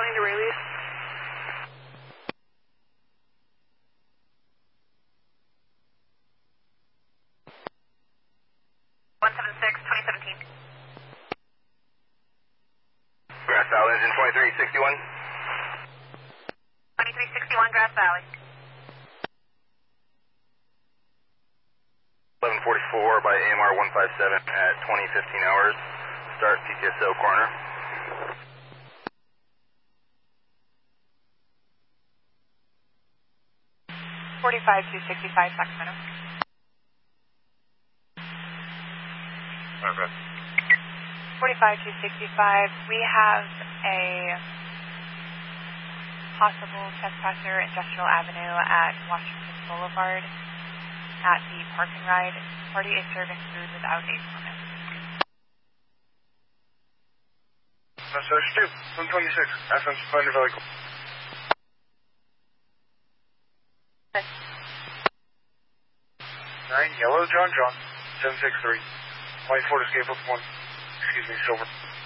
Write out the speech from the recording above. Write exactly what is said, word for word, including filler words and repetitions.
responding to release. one seven six, twenty seventeen. Grass Valley, engine twenty-three sixty-one. twenty-three sixty-one, Grass Valley. eleven forty-four by A M R one five seven at twenty fifteen hours. Start P T S O corner. forty-five two sixty-five, Sacramento. Okay. forty-five two sixty-five, we have a possible trespasser Industrial Avenue at Washington Boulevard at the Park and Ride. Party is serving food without a permit. That's Search two, one twenty-six, F M Spider Vehicle. nine, Yellow John John, seven six three. White Ford Escape with one, excuse me, Silver.